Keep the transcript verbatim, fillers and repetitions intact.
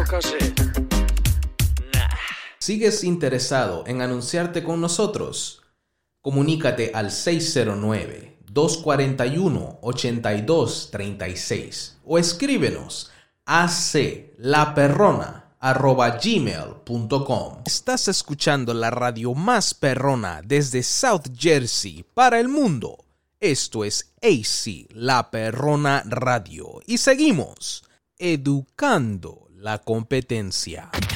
Percocet. Nah. ¿Sigues interesado en anunciarte con nosotros? Comunícate al seis cero nueve, dos cuatro uno, ocho dos tres seis o escríbenos a aclaperrona arroba gmail punto com. Estás escuchando la radio más perrona desde South Jersey para el mundo. Esto es A C, La Perrona Radio. Y seguimos educando la competencia.